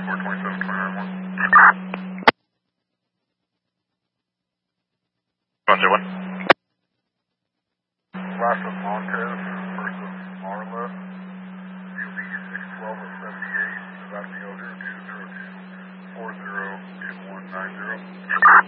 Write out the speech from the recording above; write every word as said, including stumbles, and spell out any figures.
four twenty-seven, twenty-nine one. One zero one. Last of Montez versus Marla, C L B six twelve.